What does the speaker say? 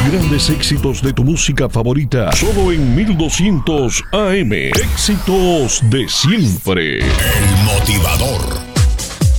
grandes éxitos de tu música favorita, solo en 1200 AM. Éxitos de siempre. El motivador.